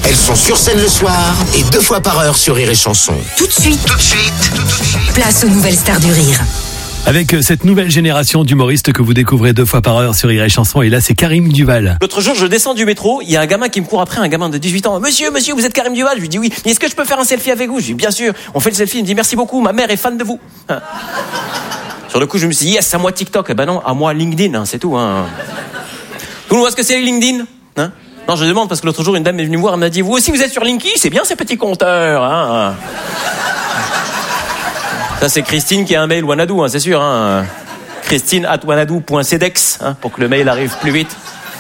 Elles sont sur scène le soir et 2 fois par heure sur Rire et Chanson. Tout de suite, place aux nouvelles stars du rire. Avec cette nouvelle génération d'humoristes que vous découvrez 2 fois par heure sur Rire et Chanson. Et là, c'est Karim Duval. L'autre jour, je descends du métro, il y a un gamin qui me court après, un gamin de 18 ans. Monsieur, vous êtes Karim Duval? Je lui dis oui. Mais est-ce que je peux faire un selfie avec vous? Je lui dis bien sûr. On fait le selfie, il me dit merci beaucoup, ma mère est fan de vous. Sur le coup, je me suis dit yes, à moi TikTok. Eh ben non, à moi LinkedIn, c'est tout. Tout le monde voit ce que c'est LinkedIn? Non, je demande parce que l'autre jour, une dame est venue me voir, elle m'a dit vous aussi vous êtes sur LinkedIn? C'est bien ces petits compteurs. Ça, c'est Christine qui a un mail Wanadoo, c'est sûr. Christine@wanadoo.cedex, pour que le mail arrive plus vite.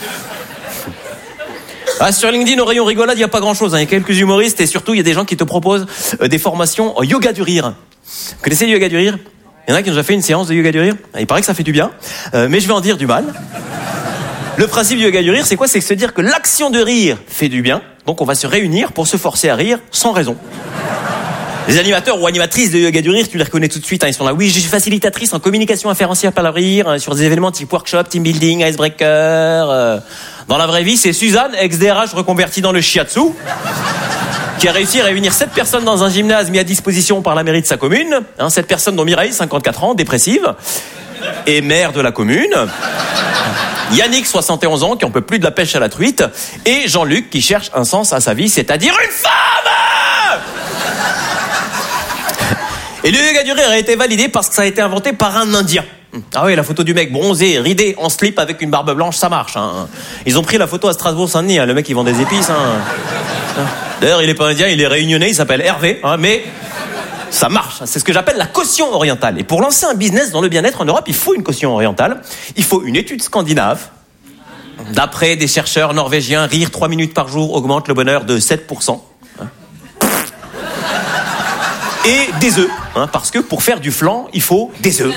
Sur LinkedIn, au rayon rigolade, il n'y a pas grand-chose. Il y a quelques humoristes et surtout, il y a des gens qui te proposent des formations en yoga du rire. Vous connaissez le yoga du rire? Il y en a qui ont déjà fait une séance de yoga du rire. Il paraît que ça fait du bien, mais je vais en dire du mal. Le principe du yoga du rire, c'est quoi? C'est se dire que l'action de rire fait du bien. Donc on va se réunir pour se forcer à rire sans raison. Les animateurs ou animatrices de yoga du rire, tu les reconnais tout de suite. Ils sont là. Oui, je suis facilitatrice en communication inférentielle par le rire, sur des événements type workshop, team building, icebreaker. Dans la vraie vie, c'est Suzanne, ex-DRH reconvertie dans le shiatsu, qui a réussi à réunir 7 personnes dans un gymnase mis à disposition par la mairie de sa commune. 7 personnes dont Mireille, 54 ans, dépressive, et maire de la commune. Yannick, 71 ans, qui en peut plus de la pêche à la truite. Et Jean-Luc, qui cherche un sens à sa vie, c'est-à-dire une femme! Et le yoga du rire a été validé parce que ça a été inventé par un Indien. Ah oui, la photo du mec bronzé, ridé, en slip avec une barbe blanche, ça marche. Ils ont pris la photo à Strasbourg-Saint-Denis, le mec il vend des épices. D'ailleurs, il est pas indien, il est réunionnais, il s'appelle Hervé, mais ça marche. C'est ce que j'appelle la caution orientale. Et pour lancer un business dans le bien-être en Europe, il faut une caution orientale. Il faut une étude scandinave. D'après des chercheurs norvégiens, rire 3 minutes par jour augmente le bonheur de 7%. Et des œufs, parce que pour faire du flan, il faut des œufs.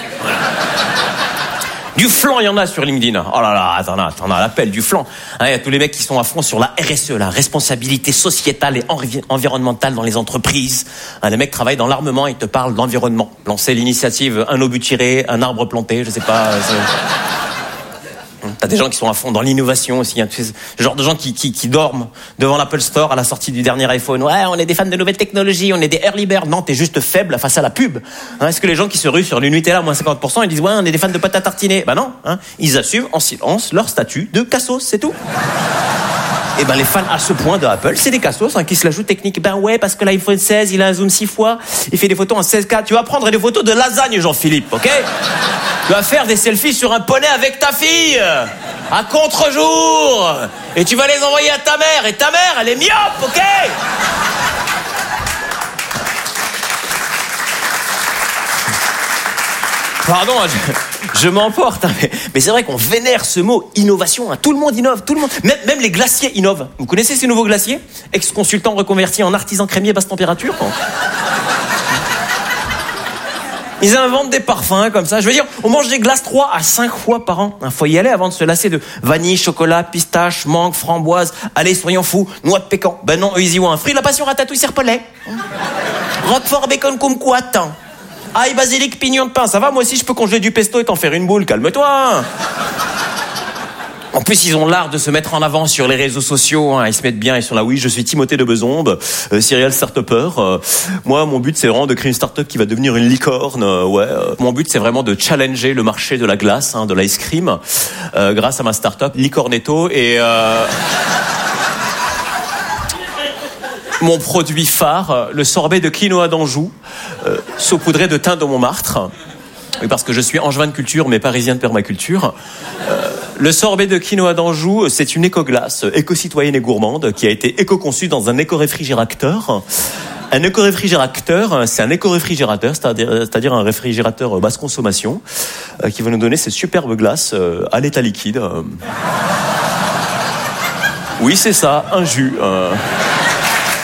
Du flan, il y en a sur LinkedIn. Oh là là, t'en as l'appel du flan. Il y a tous les mecs qui sont à fond sur la RSE, la responsabilité sociétale et environnementale dans les entreprises. Les mecs travaillent dans l'armement, ils te parlent d'environnement. Lancer l'initiative un obus tiré, un arbre planté, je sais pas. T'as des gens qui sont à fond dans l'innovation aussi. Ce genre de gens qui dorment devant l'Apple Store à la sortie du dernier iPhone. Ouais, on est des fans de nouvelles technologies, on est des early birds. Non, t'es juste faible face à la pub. Est-ce que les gens qui se ruent sur le Nutella moins 50%, ils disent ouais, on est des fans de pâte à tartiner? Bah non, ils assument en silence leur statut de cassos, c'est tout. Et les fans à ce point de Apple, c'est des cassos qui se la jouent technique. Ouais, parce que l'iPhone 16, il a un zoom 6 fois, il fait des photos en 16K. Tu vas prendre des photos de lasagne, Jean-Philippe, ok? Tu vas faire des selfies sur un poney avec ta fille, à contre-jour, et tu vas les envoyer à ta mère, et ta mère, elle est myope, ok? Pardon, je m'emporte, mais c'est vrai qu'on vénère ce mot innovation. Tout le monde innove, même les glaciers innovent. Vous connaissez ces nouveaux glaciers? Ex-consultants reconvertis en artisans crémiers basse température. Ils inventent des parfums comme ça. Je veux dire, on mange des glaces 3 à 5 fois par an. Faut y aller avant de se lasser de vanille, chocolat, pistache, mangue, framboise. Allez, soyons fous, noix de pécan. Ben non, eux, ils y vont un fruit de la passion, ratatouille, serpolet. Roquefort, bacon, kumquat. Ail, basilic, pignon de pain. Ça va, moi aussi, je peux congeler du pesto et t'en faire une boule. Calme-toi. En plus, ils ont l'art de se mettre en avant sur les réseaux sociaux. Ils se mettent bien, ils sont là. Oui, je suis Timothée de Besombe, serial start-upper. Moi, mon but, c'est vraiment de créer une start-up qui va devenir une licorne. Mon but, c'est vraiment de challenger le marché de la glace, de l'ice cream, grâce à ma start-up Licornetto. Et mon produit phare, le sorbet de quinoa d'Anjou, saupoudré de thym de Montmartre. Oui, parce que je suis angevin de culture, mais parisien de permaculture. Le sorbet de quinoa d'Anjou, c'est une éco-glace, éco-citoyenne et gourmande, qui a été éco-conçue dans un éco-réfrigérateur. Un éco-réfrigérateur, c'est un éco-réfrigérateur, c'est-à-dire un réfrigérateur basse consommation, qui va nous donner ces superbes glaces à l'état liquide. Oui, c'est ça, un jus.